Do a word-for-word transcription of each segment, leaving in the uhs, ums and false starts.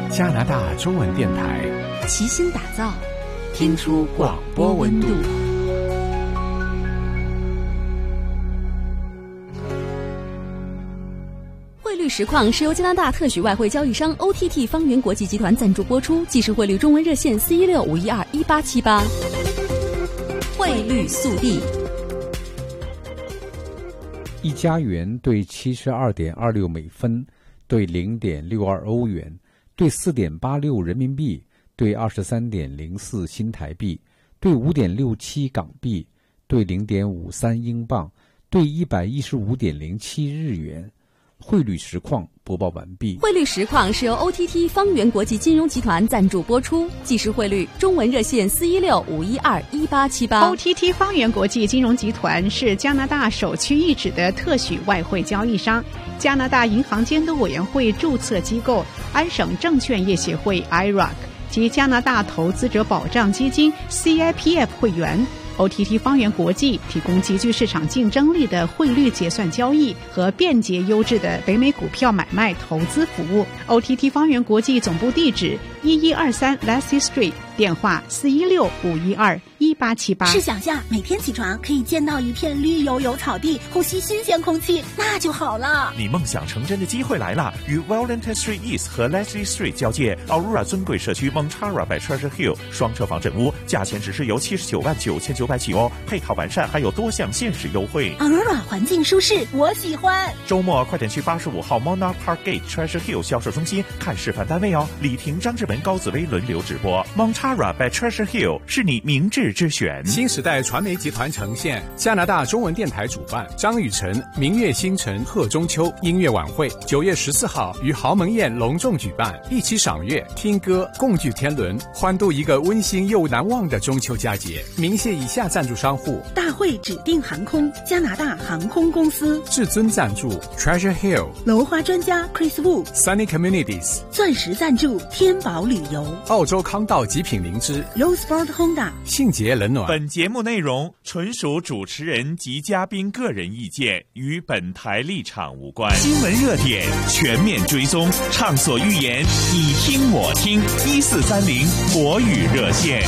加拿大中文电台， 齐心打造， 听出广播温度。 汇率实况是由加拿大特许外汇交易商 O T T 方圆国际集团赞助播出，即时汇率中文热线四一六五一二一八七八。汇率速递。 一加元兑七十二点二六美分，兑零点六二欧元，兑四点八六人民币，兑二十三点零四新台币，兑五点六七港币，兑零点五三英镑，兑一百一十五点零七日元。汇率实况播报完毕。 汇率实况是由 O T T 方圆国际金融集团赞助播出，即时汇率中文热线四一六五一二一八七八。 O T T 方圆国际金融集团是加拿大首屈一指的特许外汇交易商，加拿大银行监督委员会注册机构，安省证券业协会 I R A C 及加拿大投资者保障基金 C I P F 会员。O T T 方圆国际提供极具市场竞争力的汇率结算交易和便捷优质的北美股票买卖投资服务。O T T 方圆国际总部地址一一二三 Lassie Street， 电话四一六五一二一八七八。 试想下，每天起床可以见到一片绿油油草地，呼吸新鲜空气，那就好了。 你梦想成真的机会来了！与 Wellington Street East 和 Leslie Street 交界 ，Aurora 尊贵社区 Montara by Treasure Hill 双车房整屋，价钱只是由七十九万九千九百起哦，配套完善，还有多项限时优惠。 Aurora 环境舒适，我喜欢。 周末快点去八十五号 Monarch Park Gate Treasure Hill 销售中心看示范单位哦。李婷、张志文、高紫薇轮流直播。Montara by Treasure Hill 是你明智之选。 新时代传媒集团呈现，加拿大中文电台主办，张雨晨明月星辰贺中秋音乐晚会，九月十四号于豪门宴隆重举办，一起赏月、听歌、共聚天伦，欢度一个温馨又难忘的中秋佳节。鸣谢以下赞助商户： 大会指定航空、加拿大航空公司； 至尊赞助 Treasure Hill； 楼花专家 Chris Wu； Sunny Communities； 钻石赞助天宝旅游； 澳洲康道极品灵芝； Rosebud Honda； 信捷冷暖。 本节目内容纯属主持人及嘉宾个人意见，与本台立场无关。新闻热点全面追踪，畅所欲言，你听我听。一四三零国语热线。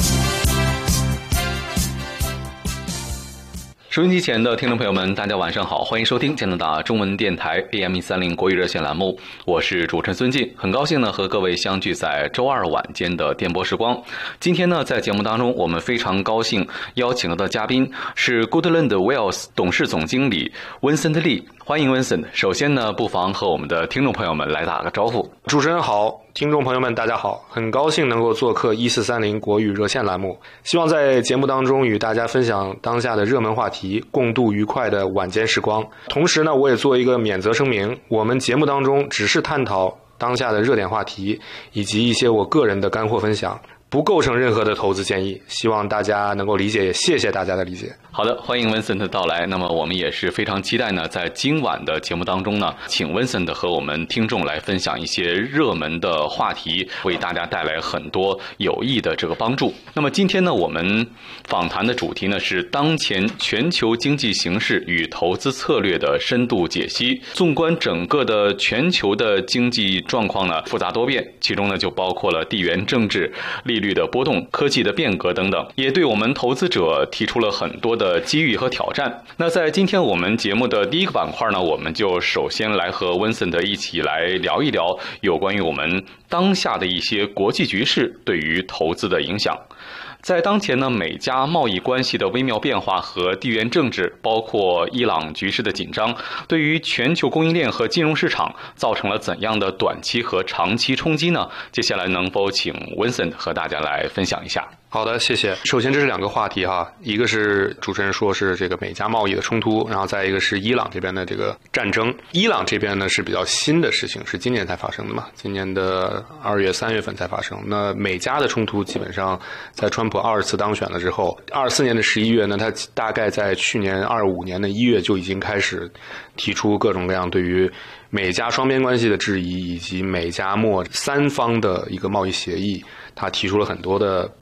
收音机前的听众朋友们，大家晚上好，欢迎收听加拿大中文电台 A M 一三零国语热线栏目，我是主持人孙进，很高兴呢和各位相聚在周二晚间的电波时光。今天呢，在节目当中，我们非常高兴邀请到的嘉宾是 Goodland Wells 董事总经理 Vincent Lee， 欢迎 Vincent。首先呢，不妨和我们的听众朋友们来打个招呼。 主持人好，听众朋友们大家好，很高兴能够做客一四三零国语热线栏目，希望在节目当中与大家分享当下的热门话题，共度愉快的晚间时光。同时呢，我也做一个免责声明，我们节目当中只是探讨当下的热点话题，以及一些我个人的干货分享，不构成任何的投资建议，希望大家能够理解，也谢谢大家的理解。 好的，欢迎 Vincent 的到来。那么我们也是非常期待呢，在今晚的节目当中呢，请 Vincent 和我们听众来分享一些热门的话题，为大家带来很多有益的这个帮助。那么今天呢，我们访谈的主题呢是当前全球经济形势与投资策略的深度解析。纵观整个的全球的经济状况呢，复杂多变，其中呢就包括了地缘政治、利率的波动、科技的变革等等，也对我们投资者提出了很多的机遇和挑战。那在今天我们节目的第一个板块呢，我们就首先来和 Vincent 一起来聊一聊有关于我们当下的一些国际局势对于投资的影响。在当前呢，美加贸易关系的微妙变化和地缘政治，包括伊朗局势的紧张，对于全球供应链和金融市场造成了怎样的短期和长期冲击呢？接下来能否请 Vincent 和大家来分享一下？ 好的，谢谢。首先这是两个话题哈，一个是主持人说是这个美加贸易的冲突，然后再一个是伊朗这边的这个战争。伊朗这边呢是比较新的事情，是今年才发生的嘛，今年的二月三月份才发生。那美加的冲突基本上在川普二次当选了之后，二四年的十一月呢，他大概在去年二五年的一月就已经开始提出各种各样对于美加双边关系的质疑，以及美加墨三方的一个贸易协议，他提出了很多的不满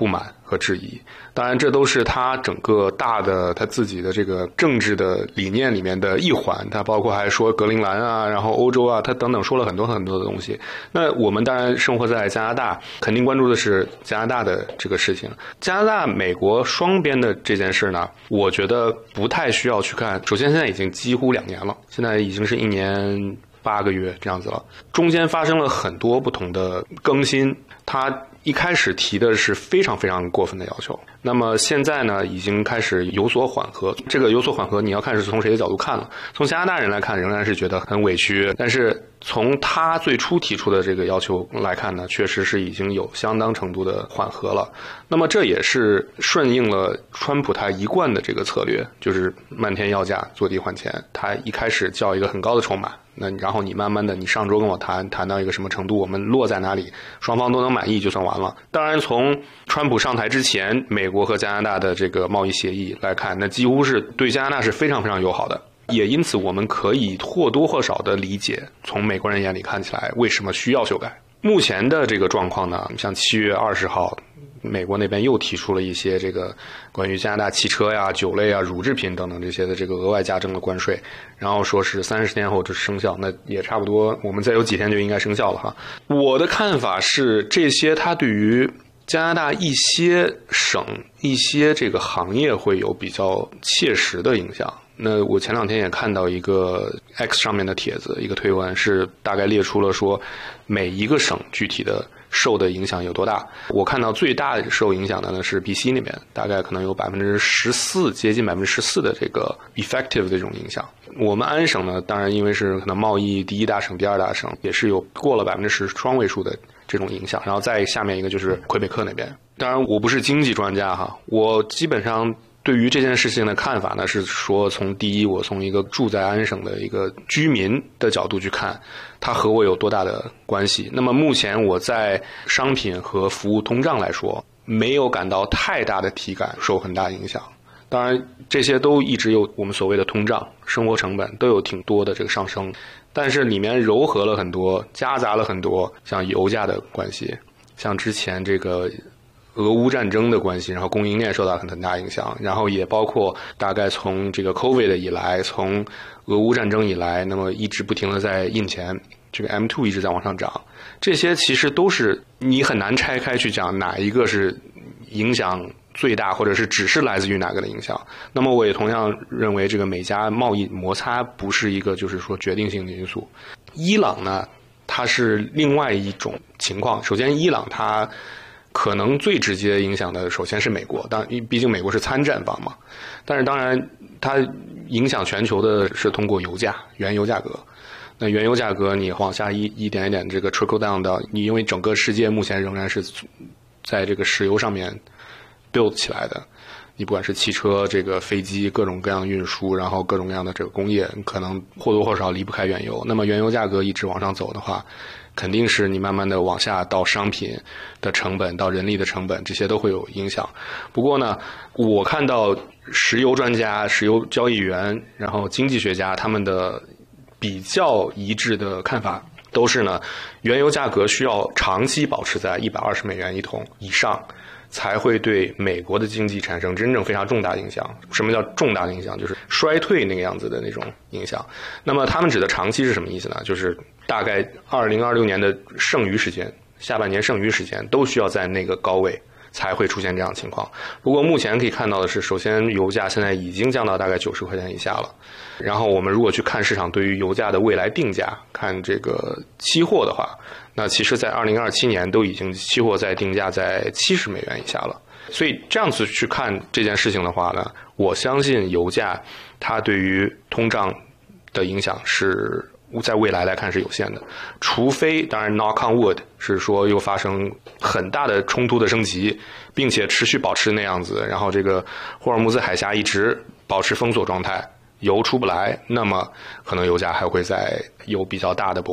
和质疑。当然，这都是他整个大的他自己的这个政治的理念里面的一环。他包括还说格陵兰啊，然后欧洲啊，他等等说了很多很多的东西。那我们当然生活在加拿大，肯定关注的是加拿大的这个事情。加拿大美国双边的这件事呢，我觉得不太需要去看。首先，现在已经几乎两年了，现在已经是一年八个月这样子了，中间发生了很多不同的更新。他一开始提的是非常非常过分的要求，那么现在呢，已经开始有所缓和。这个有所缓和，你要看是从谁的角度看了。从加拿大人来看，仍然是觉得很委屈，但是从他最初提出的这个要求来看呢，确实是已经有相当程度的缓和了。那么这也是顺应了川普他一贯的这个策略，就是漫天要价，坐地换钱。他一开始叫一个很高的筹码，那然后你慢慢的，你上周跟我谈谈到一个什么程度，我们落在哪里，双方都能满意就算完了。当然，从川普上台之前，美国和加拿大的这个贸易协议来看，那几乎是对加拿大是非常非常友好的。也因此，我们可以或多或少的理解，从美国人眼里看起来，为什么需要修改。目前的这个状况呢，像七月二十号，美国那边又提出了一些这个关于加拿大汽车呀、酒类啊、乳制品等等这些的这个额外加征的关税，然后说是三十天后就生效，那也差不多，我们再有几天就应该生效了哈。我的看法是，这些它对于加拿大一些省、一些这个行业会有比较切实的影响。那我前两天也看到一个 X 上面的帖子，一个推文是大概列出了说每一个省具体的受的影响有多大。我看到最大的受影响的呢是 B C 那边，大概可能有百分之十四，接近百分之十四的这个 effective 的这种影响。我们安省呢，当然因为是可能贸易第一大省、第二大省，也是有过了百分之十双位数的这种影响。然后再下面一个就是魁北克那边。当然我不是经济专家哈，我基本上对于这件事情的看法呢，是说从第一，我从一个住在安省的一个居民的角度去看，它和我有多大的关系。那么目前我在商品和服务通胀来说，没有感到太大的体感受很大影响。当然这些都一直有我们所谓的通胀，生活成本都有挺多的这个上升，但是里面糅合了很多，夹杂了很多像油价的关系，像之前这个俄乌战争的关系，然后供应链受到很大影响，然后也包括大概从这个 COVID 以来，从俄乌战争以来，那么一直不停的在印钱，这个 M 二 一直在往上涨，这些其实都是你很难拆开去讲哪一个是影响最大，或者是只是来自于哪个的影响。那么我也同样认为这个美加贸易摩擦不是一个就是说决定性的因素。伊朗呢，它是另外一种情况。首先伊朗它可能最直接影响的首先是美国，当毕竟美国是参战方嘛。但是当然它影响全球的是通过油价、原油价格。那原油价格你往下一一点一点这个 trickle down 到你，因为整个世界目前仍然是在这个石油上面 build 起来的。你不管是汽车、这个飞机各种各样的运输，然后各种各样的这个工业，可能或多或少离不开原油。那么原油价格一直往上走的话，肯定是你慢慢的往下到商品的成本，到人力的成本，这些都会有影响。不过呢，我看到石油专家、石油交易员，然后经济学家他们的比较一致的看法都是呢，原油价格需要长期保持在一百二十美元一桶以上，才会对美国的经济产生真正非常重大的影响。什么叫重大的影响？就是衰退那个样子的那种影响。那么他们指的长期是什么意思呢？就是大概二零二六年的剩余时间，下半年剩余时间都需要在那个高位才会出现这样的情况。不过目前可以看到的是，首先油价现在已经降到大概九十块钱以下了。然后我们如果去看市场对于油价的未来定价，看这个期货的话，那其实在二零二七年都已经期货在定价在七十美元以下了。所以这样子去看这件事情的话呢，我相信油价它对于通胀的影响是在未来来看是有限的，除非当然 knock on wood 是说又发生很大的冲突的升级，并且持续保持那样子，然后这个霍尔木兹海峡一直保持封锁状态，油出不来，那么可能油价还会再有比较大的波动。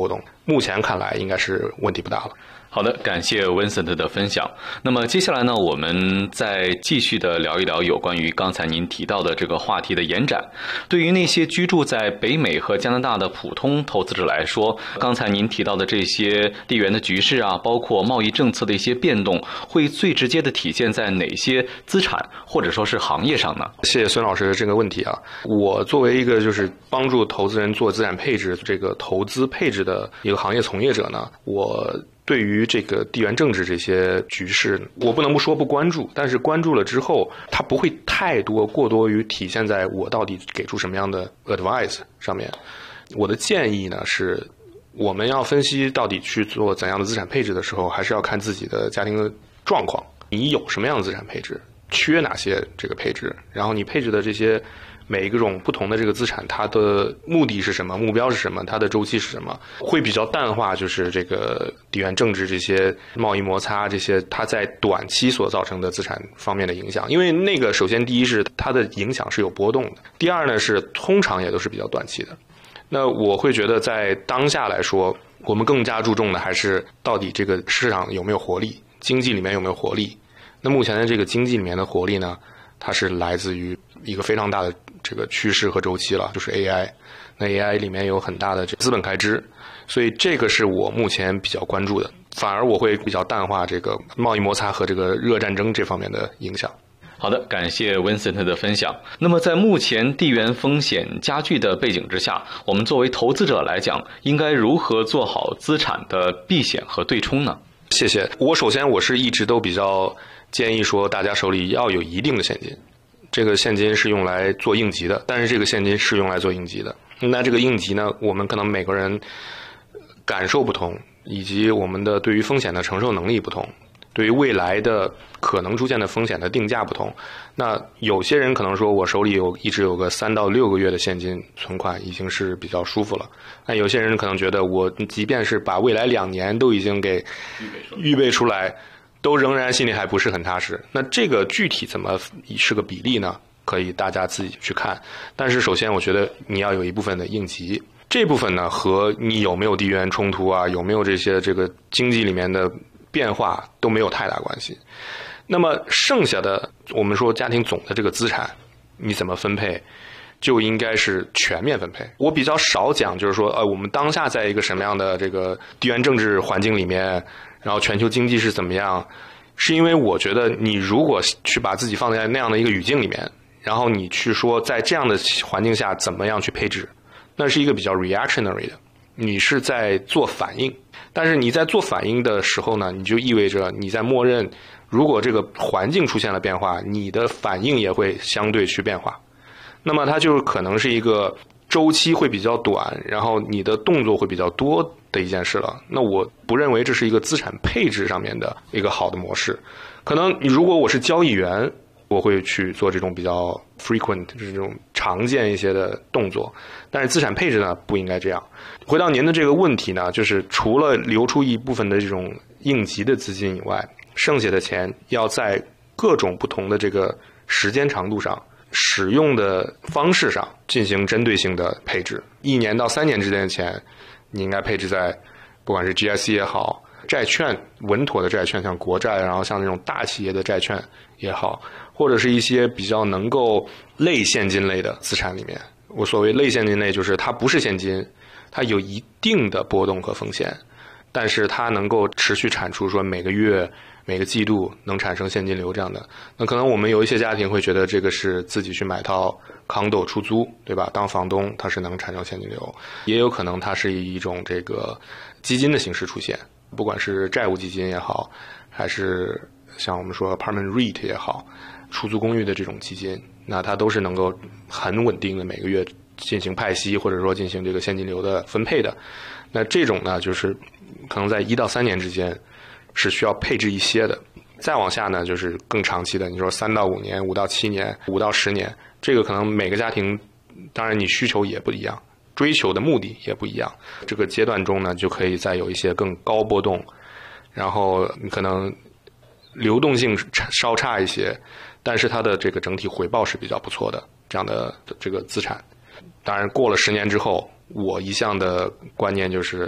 目前看来应该是问题不大了。 好的，感谢 Vincent 的分享。那么接下来呢，我们再继续的聊一聊有关于刚才您提到的这个话题的延展。对于那些居住在北美和加拿大的普通投资者来说，刚才您提到的这些地缘的局势啊，包括贸易政策的一些变动，会最直接的体现在哪些资产或者说是行业上呢？ 谢谢孙老师的这个问题啊。我作为一个就是帮助投资人做资产配置这个投资配置的一个行业从业者呢，我对于这个地缘政治这些局势，我不能不说不关注，但是关注了之后，它不会太多过多于体现在我到底给出什么样的 advice 上面。我的建议呢是，我们要分析到底去做怎样的资产配置的时候，还是要看自己的家庭的状况，你有什么样的资产配置，缺哪些这个配置，然后你配置的这些每一种不同的这个资产，它的目的是什么，目标是什么，它的周期是什么，会比较淡化就是这个地缘政治这些贸易摩擦这些它在短期所造成的资产方面的影响。因为那个首先第一是它的影响是有波动的，第二呢是通常也都是比较短期的。那我会觉得在当下来说，我们更加注重的还是到底这个市场有没有活力，经济里面有没有活力。那目前的这个经济里面的活力呢，它是来自于一个非常大的这个趋势和周期了，就是 A I。 那 A I 里面有很大的这资本开支，所以这个是我目前比较关注的，反而我会比较淡化这个贸易摩擦和这个热战争这方面的影响。 好的，感谢 Vincent 的分享。那么在目前地缘风险加剧的背景之下，我们作为投资者来讲，应该如何做好资产的避险和对冲呢？ 谢谢。我首先我是一直都比较建议说，大家手里要有一定的现金。这个现金是用来做应急的，但是这个现金是用来做应急的。那这个应急呢，我们可能每个人感受不同，以及我们的对于风险的承受能力不同，对于未来的可能出现的风险的定价不同。那有些人可能说，我手里有一直有个三到六个月的现金存款已经是比较舒服了。那有些人可能觉得，我即便是把未来两年都已经给预备出来，都仍然心里还不是很踏实。那这个具体怎么是个比例呢？可以大家自己去看。但是首先我觉得你要有一部分的应急，这部分呢和你有没有地缘冲突啊，有没有这些这个经济里面的变化都没有太大关系。那么剩下的我们说家庭总的这个资产你怎么分配，就应该是全面分配。我比较少讲就是说呃，我们当下在一个什么样的这个地缘政治环境里面，然后全球经济是怎么样，是因为我觉得你如果去把自己放在那样的一个语境里面，然后你去说在这样的环境下怎么样去配置，那是一个比较 reactionary 的，你是在做反应。但是你在做反应的时候呢，你就意味着你在默认，如果这个环境出现了变化，你的反应也会相对去变化。那么它就可能是一个周期会比较短，然后你的动作会比较多的一件事了。那我不认为这是一个资产配置上面的一个好的模式。可能如果我是交易员，我会去做这种比较 frequent 就是这种常见一些的动作，但是资产配置呢不应该这样。回到您的这个问题呢，就是除了留出一部分的这种应急的资金以外，剩下的钱要在各种不同的这个时间长度上、使用的方式上进行针对性的配置。一年到三年之间的钱，你应该配置在不管是 G I C 也好，债券稳妥的债券，像国债，然后像那种大企业的债券也好，或者是一些比较能够类现金类的资产里面。我所谓类现金类，就是它不是现金，它有一定的波动和风险，但是它能够持续产出，说每个月每个季度能产生现金流这样的。那可能我们有一些家庭会觉得这个是自己去买套 condo 出租，对吧？当房东它是能产生现金流，也有可能它是以一种这个基金的形式出现，不管是债务基金也好，还是像我们说 apartment REIT 也好，出租公寓的这种基金，那它都是能够很稳定的每个月进行派息，或者说进行这个现金流的分配的。那这种呢，就是可能在一到三年之间是需要配置一些的。再往下呢，就是更长期的，你说三到五年、五到七年、五到十年，这个可能每个家庭，当然你需求也不一样，追求的目的也不一样。这个阶段中呢，就可以再有一些更高波动，然后你可能流动性稍差一些，但是它的这个整体回报是比较不错的，这样的这个资产。当然过了十年之后，我一向的观念就是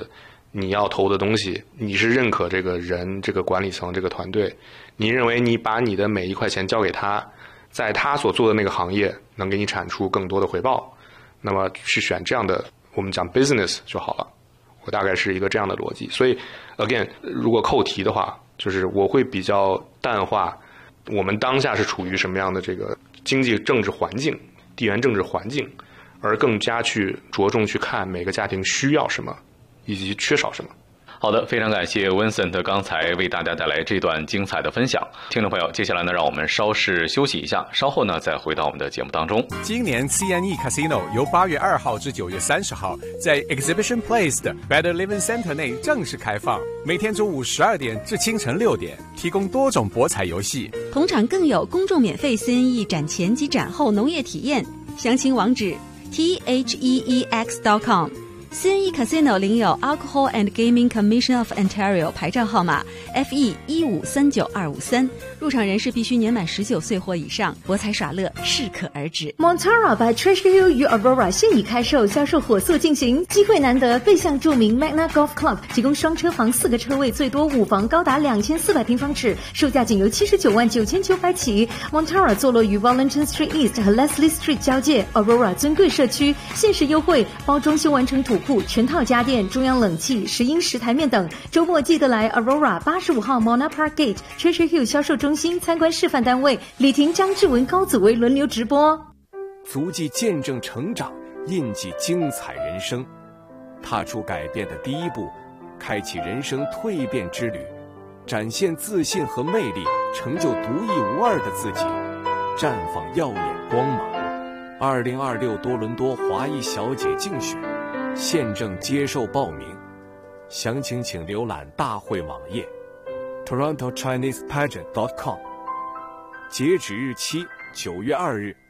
你要投的东西，你是认可这个人、这个管理层、这个团队，你认为你把你的每一块钱交给他，在他所做的那个行业能给你产出更多的回报，那么去选这样的，我们讲 business 就好了。我大概是一个这样的逻辑。所以 again， 如果扣题的话，就是我会比较淡化我们当下是处于什么样的这个经济政治环境、地缘政治环境，而更加去着重去看每个家庭需要什么以及缺少什么。 好的，非常感谢 Vincent 刚才为大家带来这段精彩的分享。听众朋友，接下来呢，让我们稍事休息一下，稍后呢再回到我们的节目当中。 今年 C N E Casino 由八月二号至九月三十号在 Exhibition Place 的 Better Living Center 内正式开放，每天中午十二点至清晨六点，提供多种博彩游戏。 同场更有公众免费 C N E 展前及展后农业体验，详情网址 T H E E X dot com。C N E Casino 领有 Alcohol and Gaming Commission of Ontario 牌照号码 F E 一五三九二五三，入场人士必须年满十九岁或以上，博彩耍乐适可而止。 Montara by Treasure Hill 与 Aurora 现已开售，销售火速进行，机会难得，背向著名 Magna Golf Club 提供双车房四个车位，最多五房高达两千四百平方尺，售价仅由七十九万九千九百起。Montara 坐落于 Wellington Street East 和 Leslie Street 交界 ，Aurora 尊贵社区，限时优惠，包装修完成土库、全套家电、中央冷气、石英石台面等。周末记得来 Aurora 八十五号 Mona Park Gate Treasure Hill 销售中心参观示范单位，李婷、张志文、高子维轮流直播。 足迹见证成长，印记精彩人生，踏出改变的第一步，开启人生蜕变之旅，展现自信和魅力，成就独一无二的自己，绽放耀眼光芒。二零二六多伦多华裔小姐竞选现正接受报名，详情请浏览大会网页 Toronto Chinese Pageant dot com， 截止日期九月二日。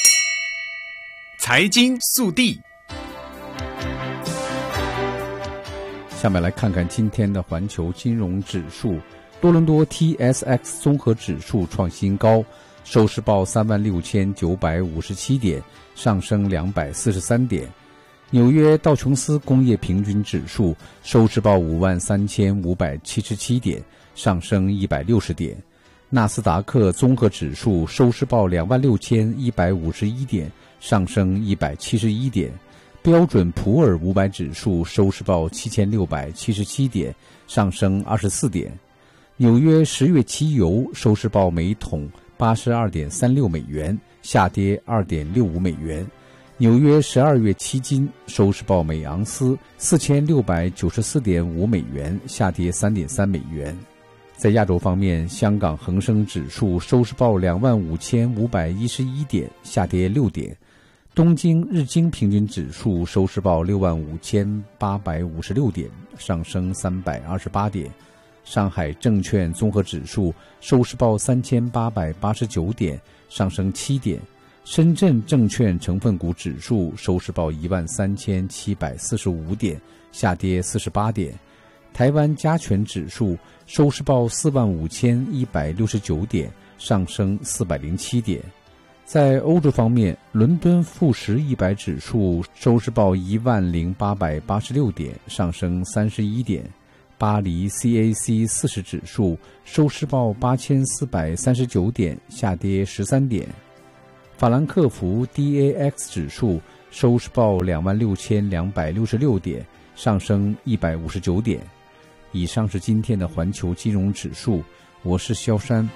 财经速递， 下面来看看今天的环球金融指数。多伦多 T S X 综合指数创新高，收市报三万六千九百五十七点，上升两百四十三点。纽约道琼斯工业平均指数收市报五万三千五百七十七点，上升一百六十点。纳斯达克综合指数收市报两万六千一百五十一点，上升一百七十一点。标准普尔五百指数收市报七千六百七十七点，上升二十四点。纽约十月期油收市报每桶八十二点三六美元，下跌二点六五美元。纽约十二月期金收市报每盎司四千六百九十四点五美元，下跌三点三美元。在亚洲方面，香港恒生指数收市报两万五千五百一十一点，下跌六点。东京日经平均指数收市报六万五千八百五十六点，上升三百二十八点。上海证券综合指数收市报三千八百八十九点，上升七点。深圳证券成分股指数收市报一万三千七百四十五点，下跌四十八点。台湾加权指数收市报四万五千一百六十九点，上升四百零七点。在欧洲方面，伦敦富时一百指数收市报一万零八百八十六点，上升三十一点。巴黎 C A C 四十指数收市报八千四百三十九点，下跌十三点。法兰克福 D A X 指数收市报两万六千两百六十六点，上升一百五十九点。以上是今天的环球金融指数，我是萧山。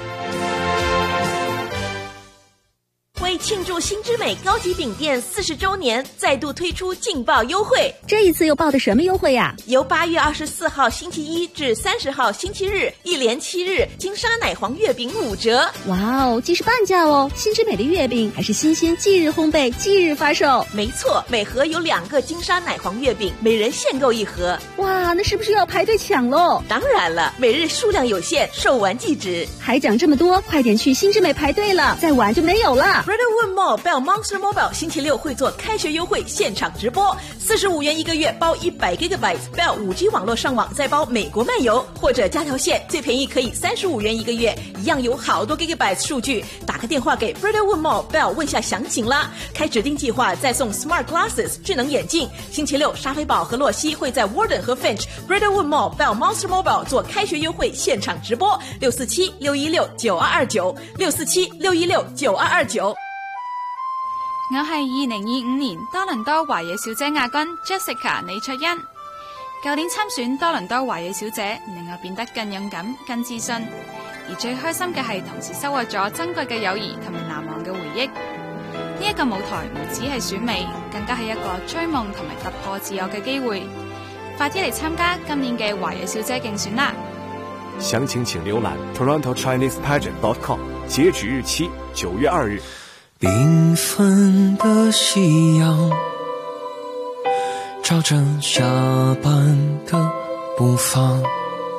为庆祝新之美高级饼店四十周年，再度推出劲爆优惠。 这一次又报的什么优惠呀？ 由八月二十四号星期一至三十号星期日，一连七日，金沙奶黄月饼五折。 哇哦，既是半价哦！新之美的月饼还是新鲜，即日烘焙，即日发售。 没错，每盒有两个金沙奶黄月饼，每人限购一盒。 哇，那是不是要排队抢喽？ 当然了，每日数量有限，售完即止。 还涨这么多，快点去新之美排队了，再晚就没有了。 Brother Briarwood Mall Bell Monster Mobile 星期六会做开学优惠现场直播，四十五元一个月包一百 G B Bell 五 G 网络上网，再包美国漫游，或者加条线，最便宜可以三十五元一个月，一样有好多 G B 数据。打个电话给 Briarwood Mall Bell 问下详情啦。开指定计划再送 Smart Glasses 智能眼镜。星期六，沙菲堡和洛西会在 Warden 和 Finch Briarwood Mall Bell Monster Mobile 做开学优惠现场直播，六四七六一六九二二九六四七六一六九二二九。 我係二零二五年多倫多華野小姐亞軍 Jessica 李卓欣。舊年參選多倫多華野小姐，令我變得更勇敢、更自信。而最開心嘅係同時收穫咗珍貴嘅友誼同埋難忘嘅回憶。呢、這、一個舞台唔只係選美，更加係一個追夢同埋突破自我嘅機會。快啲嚟參加今年嘅華野小姐競選啦！ 詳情請瀏覽 Toronto Chinese Pageant dot com， 截止日期九月二日。 缤纷的夕阳照着下班的步伐，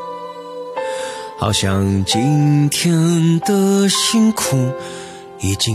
好像今天的辛苦已经